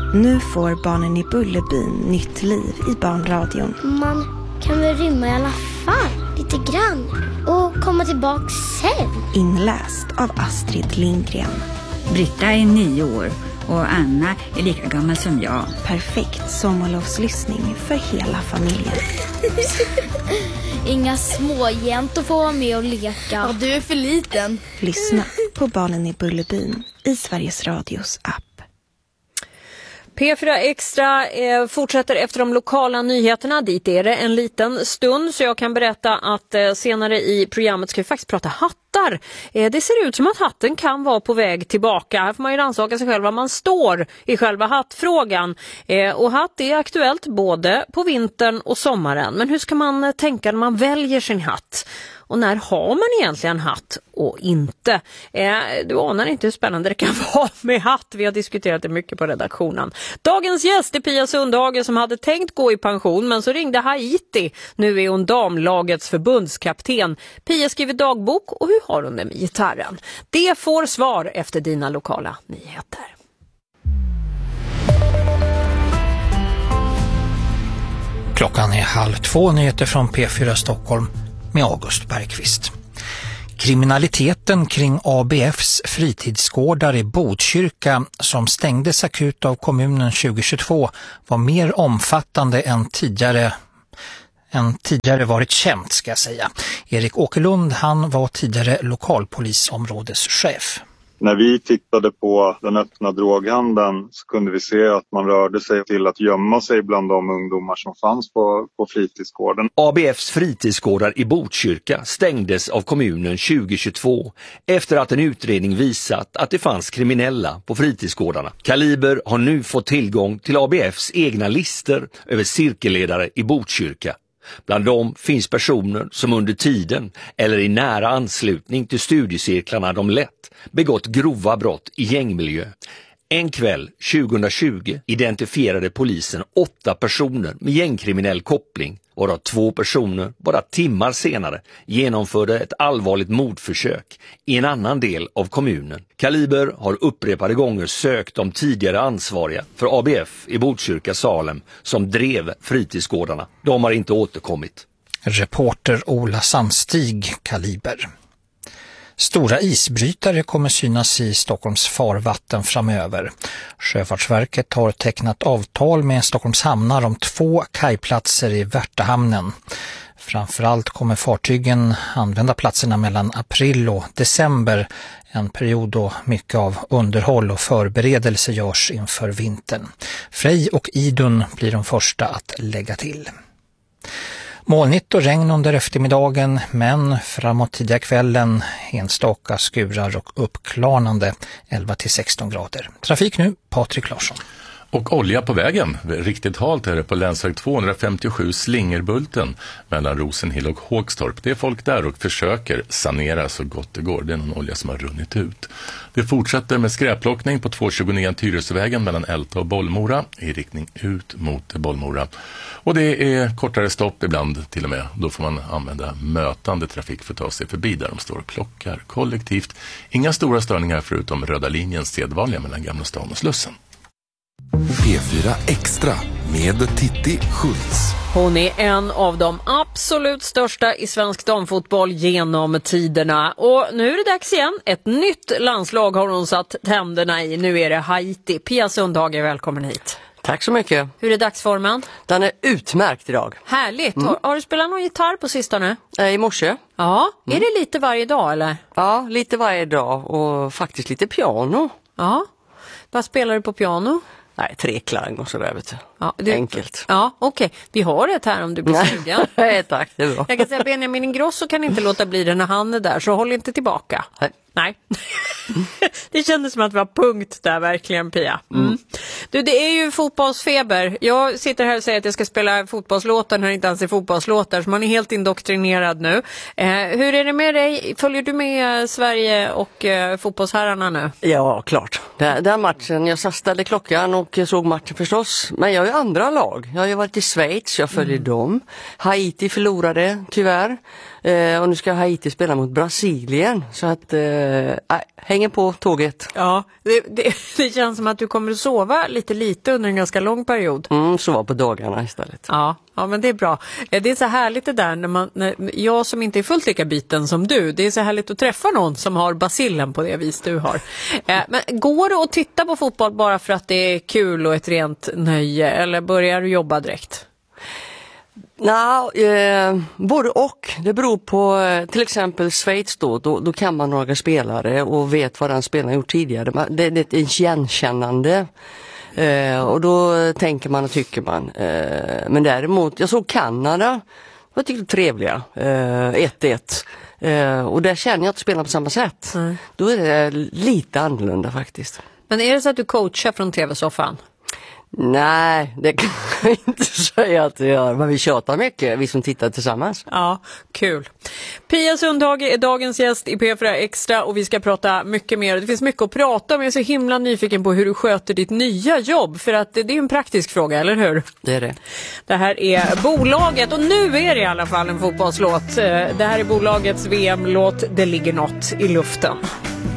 Nu får barnen i Bullerbyn nytt liv i barnradion. Man kan väl rymma i alla fall, lite grann. Och komma tillbaka sen. Inläst av Astrid Lindgren. Britta är 9 år och Anna är lika gammal som jag. Perfekt sommarlovslyssning för hela familjen. Inga småjäntor får vara med och leka. Ja, du är för liten. Lyssna på Barnen i Bullerbyn i Sveriges Radios app. P4 Extra fortsätter efter de lokala nyheterna. Dit är det en liten stund, så jag kan berätta att senare i programmet ska vi faktiskt prata hattar. Det ser ut som att hatten kan vara på väg tillbaka. Här får man ju rannsaka sig själv var man står i själva hattfrågan. Och hatt är aktuellt både på vintern och sommaren. Men hur ska man tänka när man väljer sin hatt? Och när har man egentligen hatt och inte? Du anar inte hur spännande det kan vara med hatt. Vi har diskuterat det mycket på redaktionen. Dagens gäst är Pia Sundhage som hade tänkt gå i pension, men så ringde Haiti. Nu är hon damlagets förbundskapten. Pia skriver dagbok, och hur har hon det med gitarren? Det får svar efter dina lokala nyheter. Klockan är 1:30, nyheter från P4 Stockholm med August Bergqvist. Kriminaliteten kring ABFs fritidsgårdar i Botkyrka som stängdes akut av kommunen 2022 var mer omfattande än tidigare varit känt, ska jag säga. Erik Åkerlund, han var tidigare lokalpolisområdeschef. När vi tittade på den öppna droghandeln så kunde vi se att man rörde sig till att gömma sig bland de ungdomar som fanns på fritidsgården. ABFs fritidsgårdar i Botkyrka stängdes av kommunen 2022 efter att en utredning visat att det fanns kriminella på fritidsgårdarna. Kaliber har nu fått tillgång till ABFs egna lister över cirkelledare i Botkyrka. Bland dem finns personer som under tiden eller i nära anslutning till studiecirklarna de lett begått grova brott i gängmiljö. En kväll 2020 identifierade polisen 8 personer med gängkriminell koppling, varav 2 personer bara timmar senare genomförde ett allvarligt mordförsök i en annan del av kommunen. Kaliber har upprepade gånger sökt de tidigare ansvariga för ABF i Botkyrka Salem som drev fritidsgårdarna. De har inte återkommit. Reporter Ola Sandstig, Kaliber. Stora isbrytare kommer synas i Stockholms farvatten framöver. Sjöfartsverket har tecknat avtal med Stockholms hamnar om 2 kajplatser i Värtahamnen. Framförallt kommer fartygen använda platserna mellan april och december, en period då mycket av underhåll och förberedelse görs inför vintern. Frej och Idun blir de första att lägga till. Molnigt och regn under eftermiddagen, men framåt tidiga kvällen enstaka skurar och uppklarnande 11-16 grader. Trafik nu, Patrik Larsson. Och olja på vägen. Riktigt halt är det på länsväg 257 Slingerbulten mellan Rosenhill och Hågstorp. Det är folk där och försöker sanera så gott det går. Det är någon olja som har runnit ut. Det fortsätter med skräpplockning på 229 Tyresövägen mellan Älta och Bollmora i riktning ut mot Bollmora. Och det är kortare stopp ibland till och med. Då får man använda mötande trafik för att ta sig förbi där de står och plockar kollektivt. Inga stora störningar förutom röda linjens sedvanliga mellan Gamla stan och Slussen. P4 Extra med Titti Schultz. Hon är en av de absolut största i svensk damfotboll genom tiderna. Och nu är det dags igen. Ett nytt landslag har hon satt tänderna i. Nu är det Haiti. Pia Sundhage, välkommen hit. Tack så mycket. Hur är dagsformen? Den är utmärkt idag. Härligt. Har du spelat någon gitarr på sistone? I morse. Ja, är det lite varje dag eller? Ja, lite varje dag och faktiskt lite piano. Ja, vad spelar du på piano? Nej, 3 klang och sådär, vet du. Ja, enkelt. Ja, okej. Vi har ett här om du blir sugen. Nej, tack, det är bra. Jag kan säga att Benjamin Ingrosso kan inte låta bli det när han är där, så håll inte tillbaka. Nej. Det kändes som att det var punkt där verkligen, Pia. Du, det är ju fotbollsfeber. Jag sitter här och säger att jag ska spela fotbollslåtar när det inte ens är fotbollslåtar, så man är helt indoktrinerad nu. Hur är det med dig? Följer du med Sverige och fotbollsherrarna nu? Ja, klart. Den matchen, jag ställde klockan och såg matchen förstås. Men jag har ju andra lag. Jag har ju varit i Schweiz, jag följer dem. Haiti förlorade, tyvärr. Och nu ska Haiti spela mot Brasilien. Så att hänger på tåget. Ja, det känns som att du kommer att sova lite under en ganska lång period. Sova på dagarna istället. Ja, men det är bra. Det är så härligt det där när jag som inte är fullt lika biten som du, det är så härligt att träffa någon som har basillen på det vis du har. Men går det att titta på fotboll bara för att det är kul och ett rent nöje, eller börjar du jobba direkt? Både och. Det beror på till exempel Schweiz då kan man några spelare och vet vad den spelaren gjort tidigare. Det är ett igenkännande. Och då tänker man och tycker man. Men däremot, jag såg Kanada, jag tyckte trevliga. 1-1. Och där känner jag att spelar på samma sätt. Då är det lite annorlunda faktiskt. Men är det så att du coachar från tv-soffan? Nej, det kan jag inte säga att det gör. Men vi tjatar mycket, vi som tittar tillsammans. Ja, kul. Pia Sundhage är dagens gäst i P4 Extra och vi ska prata mycket mer. Det finns mycket att prata om. Jag är så himla nyfiken på hur du sköter ditt nya jobb. För att det är en praktisk fråga, eller hur? Det är det. Det här är Bolaget och nu är det i alla fall en fotbollslåt. Det här är Bolagets VM-låt Det ligger något i luften.